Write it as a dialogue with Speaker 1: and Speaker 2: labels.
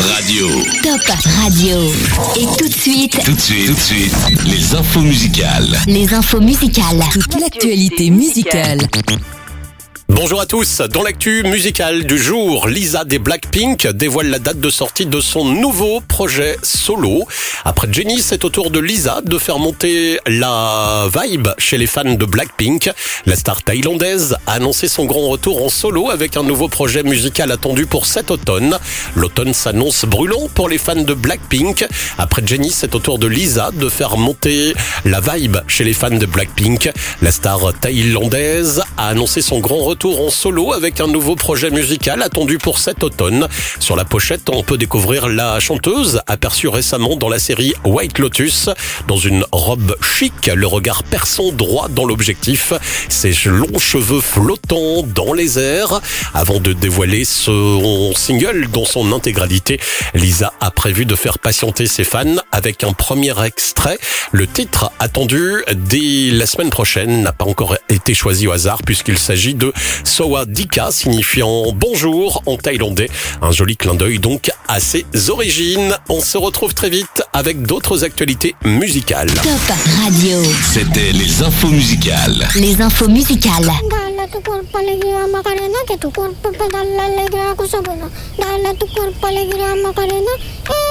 Speaker 1: Radio.
Speaker 2: Top Radio. Et tout de suite,
Speaker 1: les infos musicales.
Speaker 2: les infos musicales.
Speaker 3: Toute l'actualité musicale.
Speaker 4: Bonjour à tous, dans l'actu musicale du jour, Lisa des Blackpink dévoile la date de sortie de son nouveau projet solo. Après Jennie, c'est au tour de Lisa de faire monter la vibe chez les fans de Blackpink. La star thaïlandaise a annoncé son grand retour en solo avec un nouveau projet musical attendu pour cet automne. L'automne s'annonce brûlant pour les fans de Blackpink. Après Jennie, c'est au tour de Lisa de faire monter la vibe chez les fans de Blackpink. La star thaïlandaise a annoncé son grand retour en solo avec un nouveau projet musical attendu pour cet automne. Sur la pochette, on peut découvrir la chanteuse aperçue récemment dans la série White Lotus dans une robe chic, le regard perçant droit dans l'objectif, ses longs cheveux flottants dans les airs. Avant de dévoiler son single dans son intégralité, Lisa a prévu de faire patienter ses fans avec un premier extrait. Le titre attendu dès la semaine prochaine n'a pas encore été choisi au hasard puisqu'il s'agit de Sawadika, signifiant bonjour en thaïlandais. Un joli clin d'œil donc à ses origines. On se retrouve très vite avec d'autres actualités musicales.
Speaker 2: Top Radio.
Speaker 1: C'était les infos musicales.
Speaker 2: Les infos musicales.
Speaker 5: Dala tu cuerpo alegría Macarena, que tu cuerpo para darle alegría a cosa buena. Dala tu cuerpo alegría Macarena,